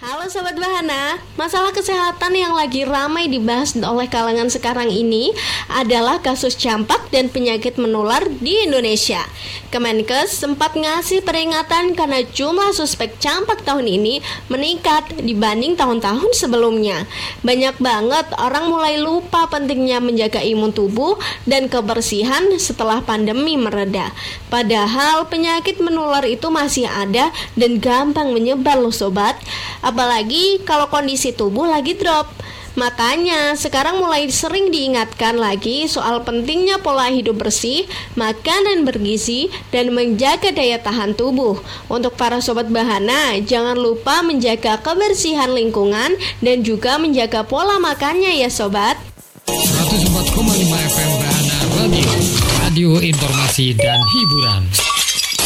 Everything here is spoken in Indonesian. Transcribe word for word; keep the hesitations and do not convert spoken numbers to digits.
Halo Sobat Bahana, masalah kesehatan yang lagi ramai dibahas oleh kalangan sekarang ini adalah kasus campak dan penyakit menular di Indonesia. Kemenkes sempat ngasih peringatan karena jumlah suspek campak tahun ini meningkat dibanding tahun-tahun sebelumnya. Banyak banget orang mulai lupa pentingnya menjaga imun tubuh dan kebersihan setelah pandemi mereda. Padahal penyakit menular itu masih ada dan gampang menyebar loh sobat. Apalagi kalau kondisi tubuh lagi drop. Makanya sekarang mulai sering diingatkan lagi soal pentingnya pola hidup bersih, makanan bergizi, dan menjaga daya tahan tubuh. Untuk para Sobat Bahana, jangan lupa menjaga kebersihan lingkungan dan juga menjaga pola makannya ya Sobat. seratus empat koma lima F M Bahana Radio, radio informasi dan hiburan.